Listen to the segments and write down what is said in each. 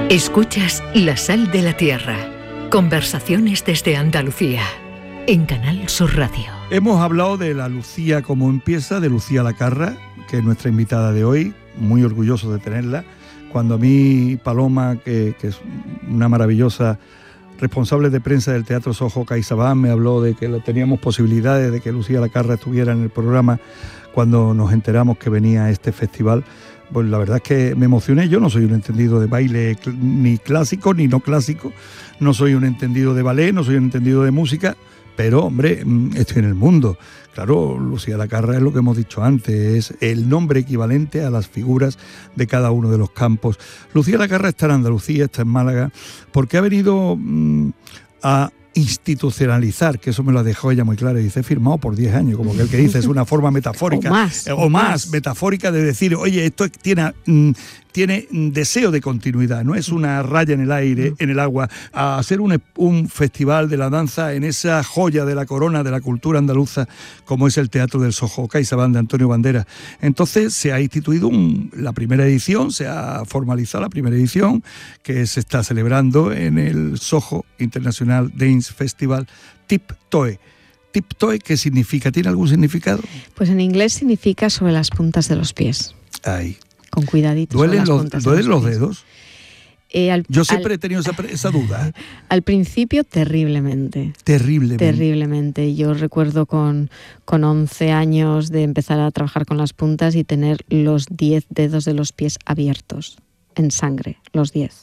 Escuchas La Sal de la Tierra. Conversaciones desde Andalucía. En Canal Sur Radio. Hemos hablado de la Lucía como empieza, de Lucía Lacarra, que es nuestra invitada de hoy. Muy orgulloso de tenerla. Cuando a mí Paloma, que es una maravillosa responsable de prensa del Teatro Soho CaixaBank, me habló de que teníamos posibilidades de que Lucía Lacarra estuviera en el programa cuando nos enteramos que venía a este festival. Pues la verdad es que me emocioné. Yo no soy un entendido de baile ni clásico ni no clásico, no soy un entendido de ballet, no soy un entendido de música, pero hombre, estoy en el mundo. Claro, Lucía Lacarra es lo que hemos dicho antes, es el nombre equivalente a las figuras de cada uno de los campos. Lucía Lacarra está en Andalucía, está en Málaga, porque ha venido a institucionalizar, que eso me lo dejó ella muy claro, y dice, he firmado por 10 años, como que el que dice, es una forma metafórica, o más metafórica de decir, oye, esto tiene deseo de continuidad, no es una raya en el aire, en el agua, a hacer un festival de la danza en esa joya de la corona de la cultura andaluza, como es el Teatro del Soho CaixaBank de Antonio Banderas. Entonces se ha instituido la primera edición, se ha formalizado la primera edición, que se está celebrando en el Soho International Dance Festival Tiptoe. ¿Tiptoe qué significa? ¿Tiene algún significado? Pues en inglés significa sobre las puntas de los pies. Ay. Con cuidadito. ¿Duelen los dedos? Yo siempre he tenido esa duda. Al principio terriblemente. Terriblemente. Yo recuerdo con 11 años de empezar a trabajar con las puntas y tener los 10 dedos de los pies abiertos, en sangre, los 10.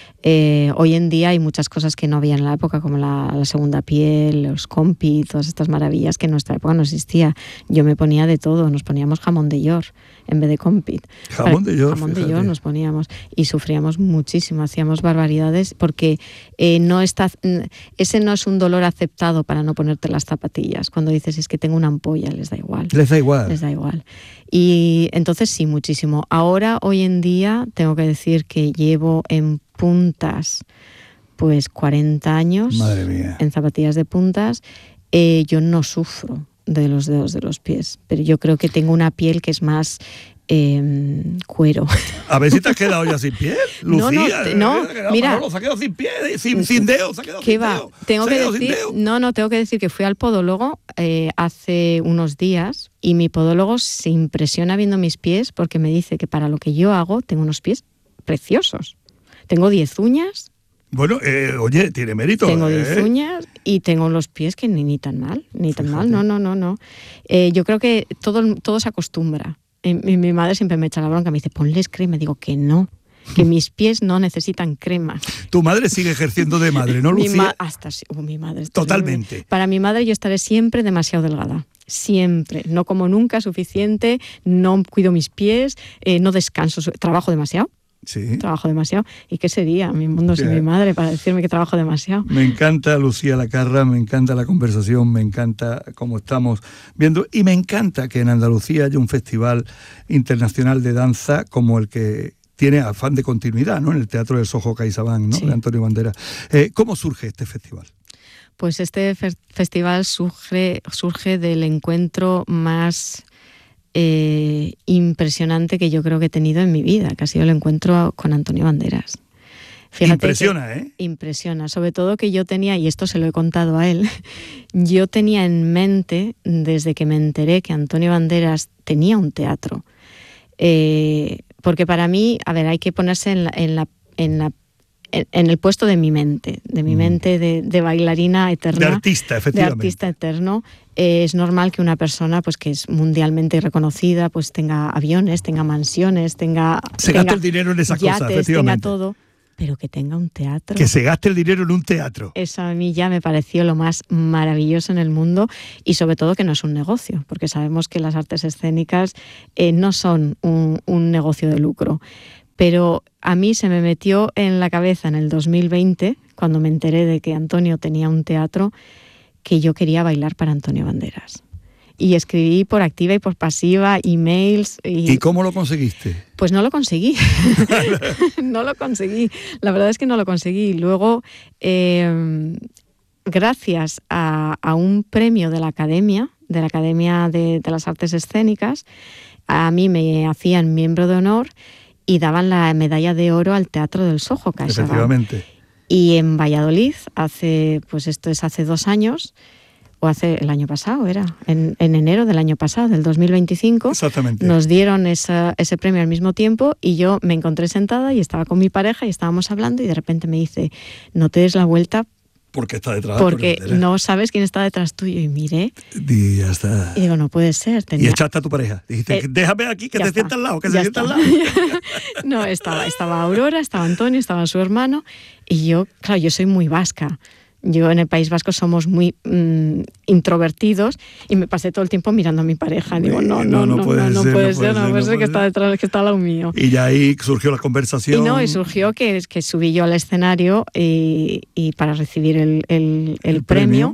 Hoy en día hay muchas cosas que no había en la época, como la segunda piel, los compi, todas estas maravillas que en nuestra época no existía. Yo me ponía de todo, nos poníamos jamón de york en vez de compit. Jamón de york nos poníamos y sufríamos muchísimo, hacíamos barbaridades porque ese no es un dolor aceptado para no ponerte las zapatillas. Cuando dices, es que tengo una ampolla, les da igual. Les da igual. Y entonces sí, muchísimo. Ahora, hoy en día, tengo que decir que llevo en puntas pues 40 años. Madre mía. En zapatillas de puntas. Yo no sufro de los dedos de los pies, pero yo creo que tengo una piel que es más cuero. A ver si te has quedado ya sin piel, Lucía. No, mira. Manolo, se ha quedado sin pie, sin dedo, se ha quedado sin dedo. Tengo que decir que fui al podólogo hace unos días y mi podólogo se impresiona viendo mis pies porque me dice que para lo que yo hago tengo unos pies preciosos. Tengo 10 uñas. Bueno, oye, tiene mérito. Tengo 10 uñas y tengo los pies que ni tan mal, mal. No. Yo creo que todo se acostumbra. Mi madre siempre me echa la bronca, me dice, ponles crema. Digo que no, que mis pies no necesitan crema. Tu madre sigue ejerciendo de madre, ¿no, Lucía? Mi madre. Totalmente. Terrible. Para mi madre yo estaré siempre demasiado delgada. Siempre. No como nunca suficiente, no cuido mis pies, no descanso, trabajo demasiado. Sí. Trabajo demasiado. ¿Y qué sería mi mundo sin mi madre para decirme que trabajo demasiado? Me encanta Lucía Lacarra, me encanta la conversación, me encanta cómo estamos viendo y me encanta que en Andalucía haya un festival internacional de danza como el que tiene afán de continuidad, ¿no? En el Teatro del Soho CaixaBank, ¿no? Sí. De Antonio Banderas. ¿Cómo surge este festival? Pues este festival surge del encuentro más impresionante que yo creo que he tenido en mi vida, que ha sido el encuentro con Antonio Banderas. Fíjate, impresiona, Impresiona, sobre todo que yo tenía, y esto se lo he contado a él, yo tenía en mente, desde que me enteré que Antonio Banderas tenía un teatro, porque para mí, hay que ponerse en el puesto de mi mente, de bailarina eterna. De artista, efectivamente. De artista eterno. Es normal que una persona pues que es mundialmente reconocida pues tenga aviones, tenga mansiones, se gaste el dinero en esas yates, cosas, efectivamente. tenga todo, pero que tenga un teatro. Que se gaste el dinero en un teatro. Eso a mí ya me pareció lo más maravilloso en el mundo y sobre todo que no es un negocio, porque sabemos que las artes escénicas no son un negocio de lucro. Pero a mí se me metió en la cabeza en el 2020, cuando me enteré de que Antonio tenía un teatro, que yo quería bailar para Antonio Banderas. Y escribí por activa y por pasiva, emails. ¿Y cómo lo conseguiste? Pues no lo conseguí. No lo conseguí. La verdad es que no lo conseguí. Luego, gracias a un premio de la Academia de las Artes Escénicas, a mí me hacían miembro de honor. y daban la medalla de oro al Teatro del Soho, CaixaBank. Efectivamente. Y en Valladolid, hace 2 años, o hace el año pasado, en enero del año pasado, del 2025, exactamente, nos dieron ese premio al mismo tiempo y yo me encontré sentada y estaba con mi pareja y estábamos hablando y de repente me dice, no te des la vuelta porque está detrás. Porque no sabes quién está detrás tuyo. Y miré. Y ya está. Y digo, no puede ser. Y echaste a tu pareja. Dijiste, déjame aquí que te sienta al lado, que se sienta al lado. No, estaba Aurora, estaba Antonio, estaba su hermano. Y yo, claro, yo soy muy vasca. Yo en el País Vasco somos muy introvertidos y me pasé todo el tiempo mirando a mi pareja. Digo, no puede ser que está detrás, que está al lado mío. Y ya ahí surgió la conversación. Y surgió que subí yo al escenario y para recibir el premio.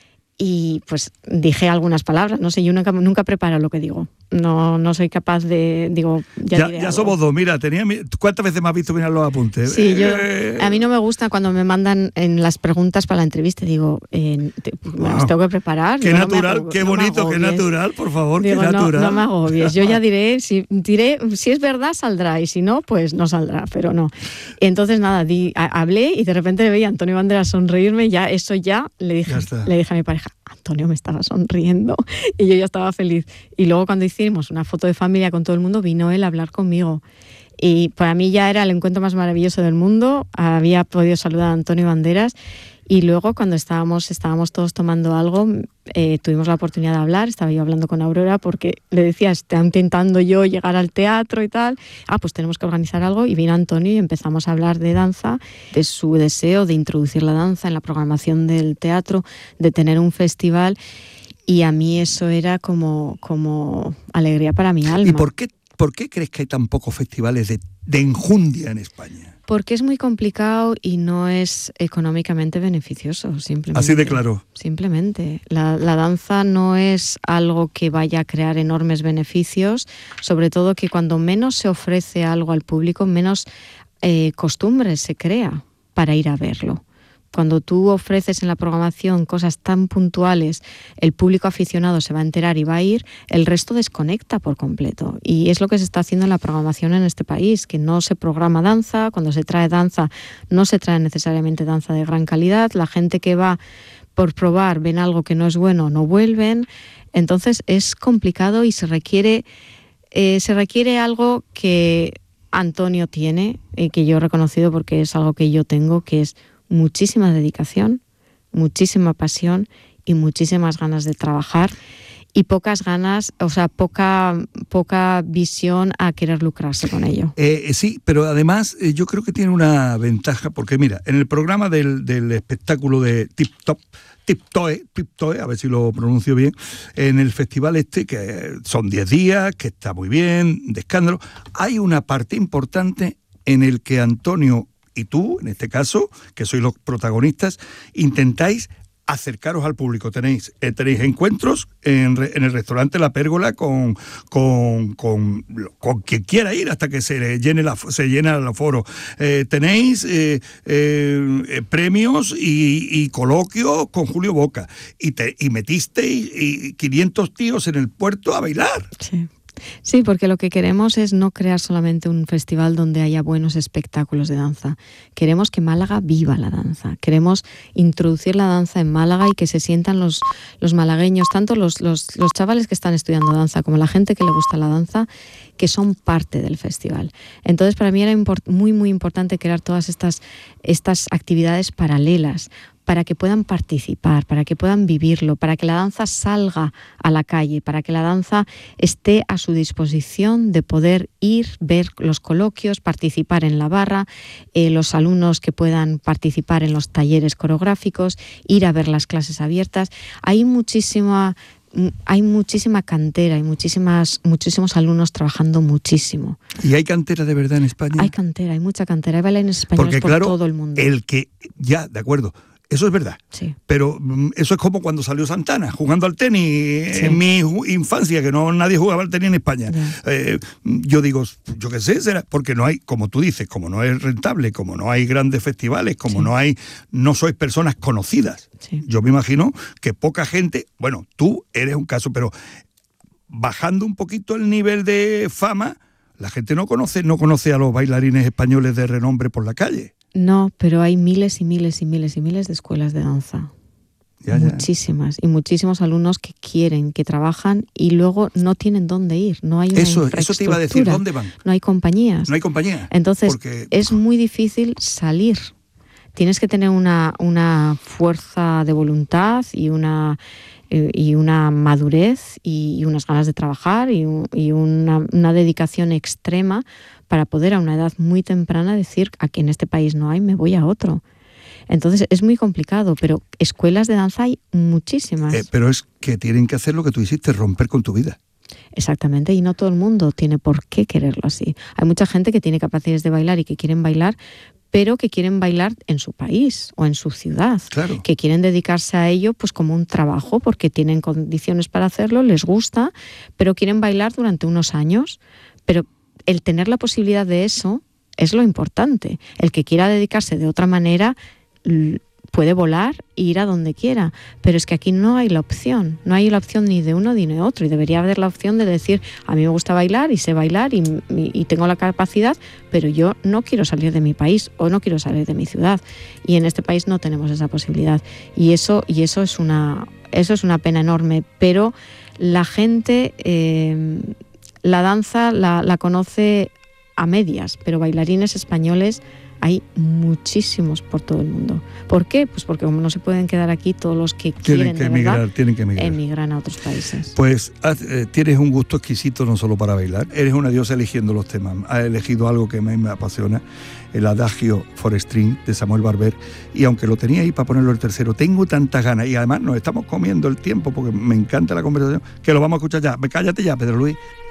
Y pues dije algunas palabras, no sé, yo nunca preparo lo que digo. No soy capaz de, ya somos dos, mira, ¿cuántas veces me has visto mirar los apuntes? Sí, a mí no me gusta cuando me mandan en las preguntas para la entrevista, digo, las tengo que preparar. Qué natural, qué bonito, qué natural, por favor, qué natural. No me agobies, yo ya diré, si es verdad saldrá y si no, pues no saldrá, pero no. Entonces nada, hablé y de repente le veía a Antonio Banderas sonreírme, le dije a mi pareja, Antonio me estaba sonriendo y yo ya estaba feliz. Y luego cuando hicimos una foto de familia con todo el mundo, vino él a hablar conmigo. Y para mí ya era el encuentro más maravilloso del mundo. Había podido saludar a Antonio Banderas. Y luego cuando estábamos todos tomando algo, tuvimos la oportunidad de hablar. Estaba yo hablando con Aurora porque le decía, estoy intentando yo llegar al teatro y tal. Pues tenemos que organizar algo. Y vino Antonio y empezamos a hablar de danza, de su deseo de introducir la danza en la programación del teatro, de tener un festival. Y a mí eso era como alegría para mi alma. ¿Y por qué crees que hay tan pocos festivales de enjundia en España? Porque es muy complicado y no es económicamente beneficioso, simplemente. Así de claro. Simplemente. La danza no es algo que vaya a crear enormes beneficios, sobre todo que cuando menos se ofrece algo al público, menos costumbre se crea para ir a verlo. Cuando tú ofreces en la programación cosas tan puntuales, el público aficionado se va a enterar y va a ir, el resto desconecta por completo. Y es lo que se está haciendo en la programación en este país, que no se programa danza, cuando se trae danza no se trae necesariamente danza de gran calidad, la gente que va por probar, ven algo que no es bueno, no vuelven. Entonces es complicado y se requiere algo que Antonio tiene, que yo he reconocido porque es algo que yo tengo, que es muchísima dedicación, muchísima pasión y muchísimas ganas de trabajar y poca visión a querer lucrarse con ello. Sí, pero además yo creo que tiene una ventaja, porque mira, en el programa del espectáculo de Tiptoe, a ver si lo pronuncio bien, en el festival que son 10 días, que está muy bien, de escándalo, hay una parte importante en el que Antonio y tú, en este caso, que sois los protagonistas, intentáis acercaros al público. Tenéis encuentros en el restaurante La Pérgola con quien quiera ir hasta que se llene el aforo. Tenéis premios y coloquios con Julio Boca. Y metisteis 500 tíos en el puerto a bailar. Sí. Sí, porque lo que queremos es no crear solamente un festival donde haya buenos espectáculos de danza. Queremos que Málaga viva la danza. Queremos introducir la danza en Málaga y que se sientan los malagueños, tanto los chavales que están estudiando danza como la gente que le gusta la danza, que son parte del festival. Entonces, para mí era muy, muy importante crear todas estas actividades paralelas, para que puedan participar, para que puedan vivirlo, para que la danza salga a la calle, para que la danza esté a su disposición de poder ir, ver los coloquios, participar en la barra, los alumnos que puedan participar en los talleres coreográficos, ir a ver las clases abiertas. Hay muchísima cantera, hay muchísimos alumnos trabajando muchísimo. ¿Y hay cantera de verdad en España? Hay cantera, hay mucha cantera, hay bailarines españoles por todo el mundo. De acuerdo. Eso es verdad, sí. Pero eso es como cuando salió Santana, jugando al tenis, sí. En mi infancia, que nadie jugaba al tenis en España. Yo digo, yo qué sé, será porque no hay, como tú dices, como no es rentable, como no hay grandes festivales, como no sois personas conocidas. Sí. Yo me imagino que poca gente, bueno, tú eres un caso, pero bajando un poquito el nivel de fama, La gente no conoce a los bailarines españoles de renombre por la calle. No, pero hay miles y miles y miles y miles de escuelas de danza. Muchísimas. Y muchísimos alumnos que quieren, que trabajan y luego no tienen dónde ir. No hay una infraestructura. Eso te iba a decir, ¿dónde van? No hay compañías. No hay compañía. Entonces, es muy difícil salir. Tienes que tener una fuerza de voluntad y una madurez y unas ganas de trabajar y una dedicación extrema para poder a una edad muy temprana decir, aquí en este país no hay, me voy a otro. Entonces es muy complicado, pero escuelas de danza hay muchísimas. Pero es que tienen que hacer lo que tú hiciste, romper con tu vida. Exactamente, y no todo el mundo tiene por qué quererlo así. Hay mucha gente que tiene capacidades de bailar y que quieren bailar, pero que quieren bailar en su país o en su ciudad, claro. Que quieren dedicarse a ello pues como un trabajo porque tienen condiciones para hacerlo, les gusta, pero quieren bailar durante unos años. Pero el tener la posibilidad de eso es lo importante. El que quiera dedicarse de otra manera puede volar e ir a donde quiera, pero es que aquí no hay la opción ni de uno ni de otro, y debería haber la opción de decir, a mí me gusta bailar y sé bailar y tengo la capacidad, pero yo no quiero salir de mi país o no quiero salir de mi ciudad, y en este país no tenemos esa posibilidad, y eso es una pena enorme. Pero la gente la danza la conoce a medias, pero bailarines españoles hay muchísimos por todo el mundo. ¿Por qué? Pues porque como no se pueden quedar aquí, todos los que tienen que emigrar, emigran a otros países. Pues tienes un gusto exquisito no solo para bailar, eres una diosa eligiendo los temas. Has elegido algo que a mí me apasiona, el Adagio for String de Samuel Barber, y aunque lo tenía ahí para ponerlo el tercero, tengo tantas ganas, y además nos estamos comiendo el tiempo porque me encanta la conversación, que lo vamos a escuchar ya. Cállate ya, Pedro Luis,